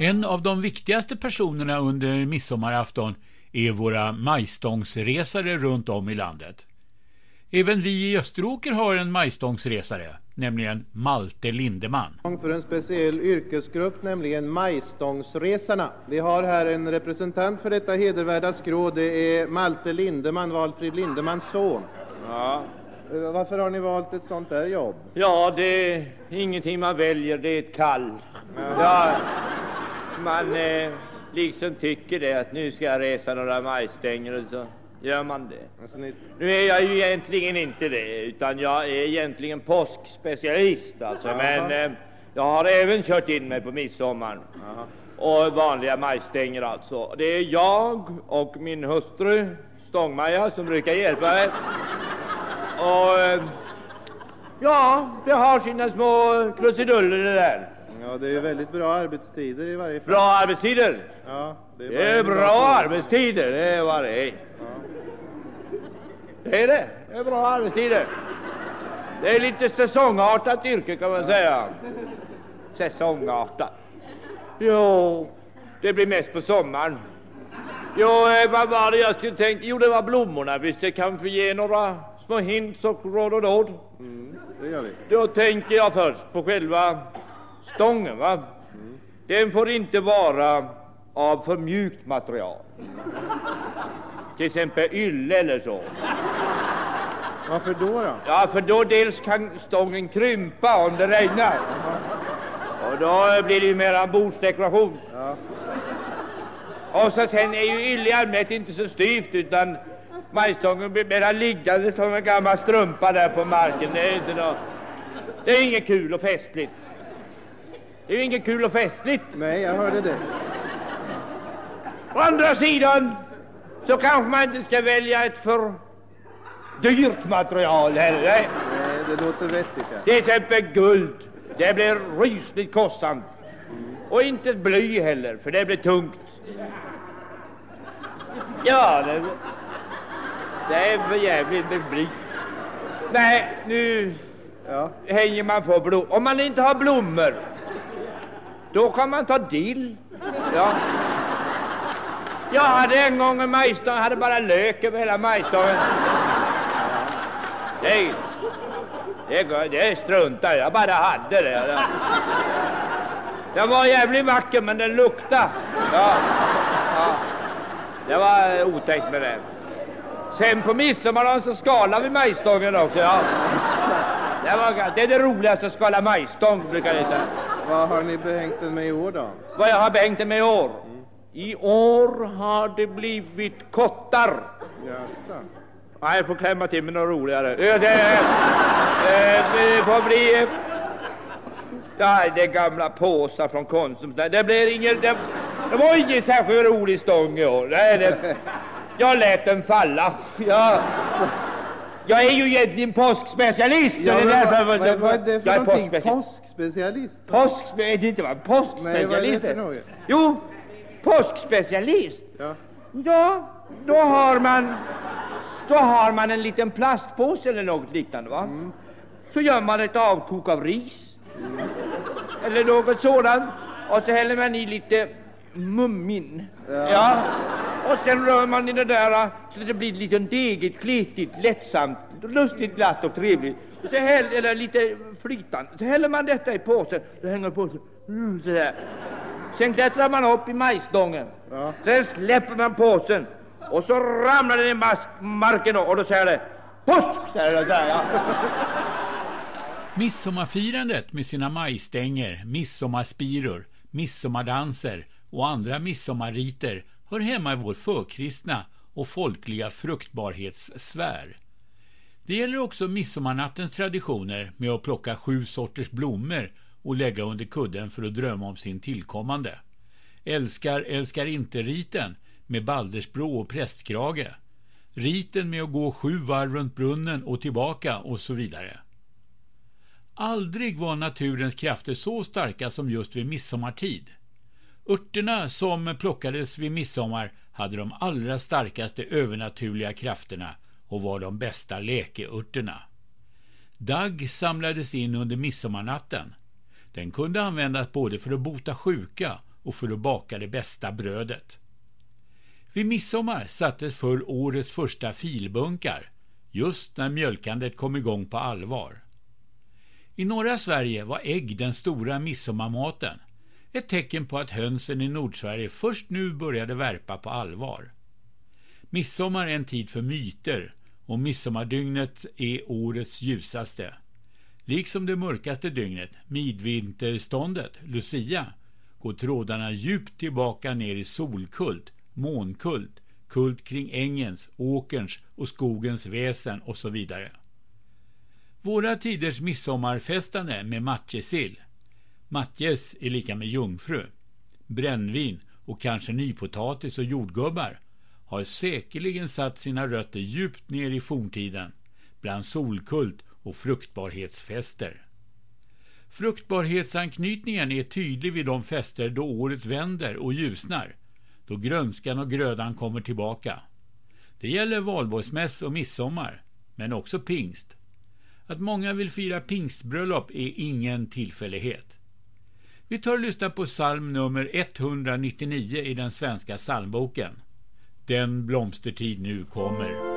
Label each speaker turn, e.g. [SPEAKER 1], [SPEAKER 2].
[SPEAKER 1] En av de viktigaste personerna under midsommarafton är våra majstångsresare runt om i landet. Även vi i Österåker har en majstångsresare, nämligen Malte Lindeman.
[SPEAKER 2] För en speciell yrkesgrupp, nämligen majstångsresarna. Vi har här en representant för detta hedervärda skrå, det är Malte Lindeman, Valfrid Lindemans son.
[SPEAKER 3] Ja.
[SPEAKER 2] Varför har ni valt ett sånt där jobb?
[SPEAKER 3] Ja, det är ingenting man väljer, det är ett kall. Ja, man liksom tycker det att nu ska jag resa några majstänger och så gör man det.
[SPEAKER 2] Alltså,
[SPEAKER 3] Nu är jag ju egentligen inte det, utan jag är egentligen påskspecialist alltså.
[SPEAKER 2] Aha.
[SPEAKER 3] Men jag har även kört in mig på midsommar.
[SPEAKER 2] Aha.
[SPEAKER 3] Och vanliga majstänger alltså. Det är jag och min hustru Stångmaja som brukar hjälpa mig. Och ja, det har sina små krusiduller det där.
[SPEAKER 2] Ja, det är ju väldigt bra arbetstider i varje fall.
[SPEAKER 3] Bra arbetstider?
[SPEAKER 2] Ja,
[SPEAKER 3] Det är bra arbetstider, det är vad det är.
[SPEAKER 2] Ja.
[SPEAKER 3] Det är det, det är bra arbetstider. Det är lite säsongartat yrke kan man säga. Säsongartat. Jo, det blir mest på sommaren. Jo, vad var det jag skulle tänka? Jo, det var blommorna. Visst, det kan få ge några små hints och råd och dåd.
[SPEAKER 2] Det gör vi.
[SPEAKER 3] Då tänker jag först på själva stången, va? Den får inte vara av för mjukt material. Till exempel ylle eller så.
[SPEAKER 2] Varför då?
[SPEAKER 3] Ja, för då dels kan stången krympa om det regnar. Och då blir det ju mer en bordsdekoration.
[SPEAKER 2] Ja.
[SPEAKER 3] Och så sen är ju ylle i allmänhet inte så styvt, utan majstången blir mera liggande som en gammal strumpa där på marken. Det är inte något. Det är inget kul och festligt. Det är ju inget kul och festligt.
[SPEAKER 2] Nej, jag hörde det.
[SPEAKER 3] Å andra sidan så kanske man inte ska välja ett för dyrt material heller.
[SPEAKER 2] Nej, det låter vettigt. Ja.
[SPEAKER 3] Till exempel guld. Det blir rysligt kostsamt. Och inte bly heller, för det blir tungt. Ja, det är för jävligt med bly. Nej, nu hänger man på blom. Om man inte har blommor, då kan man ta dill. Ja. Jag hade en gång en majstång, hade bara lök över hela majstången. Det struntar jag bara hade det. Det var jävligt vacker, men den luktade. Ja. Det var otäckt med det. Sen på midsommardagen så skalade vi majstången också. Ja. Det är det roligaste att skala majstång, brukar jag säga.
[SPEAKER 2] Vad har ni behängt den med i år då?
[SPEAKER 3] Vad jag har behängt den med i år? I år har det blivit kottar.
[SPEAKER 2] Jaså.
[SPEAKER 3] Nej, jag får klämma till med något roligare. Det får bli... Ja, det gamla påsar från Konsum. Det blir ingen... Det var ingen särskilt rolig stång i år. Jag lät den falla. Jag är ju egentligen påskspecialist.
[SPEAKER 2] Ja,
[SPEAKER 3] vad
[SPEAKER 2] är det för någonting? Påskspecialist?
[SPEAKER 3] Är det inte vad påskspecialist?
[SPEAKER 2] Nej, vad är det för något?
[SPEAKER 3] Jo, påskspecialist.
[SPEAKER 2] Ja.
[SPEAKER 3] Ja, då har man en liten plastpåse eller något liknande, va? Så gör man ett avkok av ris. Eller något sådant. Och så häller man i lite mummin. Ja. Och sen rör man i det där så det blir lite degigt, kletigt, lättsamt, lustigt, glatt och trevligt. Och så eller lite flytande. Så häller man detta i påsen. Då hänger påsen sådär. Sen klättrar man upp i majstången. Ja. Sen släpper man påsen. Och så ramlar den i marken och då säger det påsk! Säger det, ja.
[SPEAKER 1] Midsommarfirandet med sina majstänger, midsommarspiror, midsommardanser och andra midsommarriter hör hemma i vår förkristna och folkliga fruktbarhetssfär. Det gäller också midsommarnattens traditioner med att plocka 7 sorters blommor och lägga under kudden för att drömma om sin tillkommande. Älskar inte-riten med baldersbrå och prästkrage. Riten med att gå 7 varv runt brunnen och tillbaka och så vidare. Aldrig var naturens krafter så starka som just vid midsommartid. Örterna som plockades vid midsommar hade de allra starkaste övernaturliga krafterna och var de bästa läkeörterna. Dagg samlades in under midsommarnatten. Den kunde användas både för att bota sjuka och för att baka det bästa brödet. Vid midsommar sattes för årets första filbunkar, just när mjölkandet kom igång på allvar. I norra Sverige var ägg den stora midsommarmaten, ett tecken på att hönsen i Nordsverige först nu började värpa på allvar. Midsommar är en tid för myter och midsommardygnet är årets ljusaste. Liksom det mörkaste dygnet, midvinterståndet, Lucia, går trådarna djupt tillbaka ner i solkult, månkult, kult kring ängens, åkerns och skogens väsen och så vidare. Våra tiders midsommarfestande med matjessill, matjes är lika med jungfru, brännvin och kanske nypotatis och jordgubbar har säkerligen satt sina rötter djupt ner i forntiden, bland solkult och fruktbarhetsfester. Fruktbarhetsanknytningen är tydlig vid de fester då året vänder och ljusnar, då grönskan och grödan kommer tillbaka. Det gäller valborgsmäss och midsommar, men också pingst. Att många vill fira pingstbröllop är ingen tillfällighet. Vi tar och lyssnar på psalm nummer 199 i den svenska psalmboken. Den blomstertid nu kommer.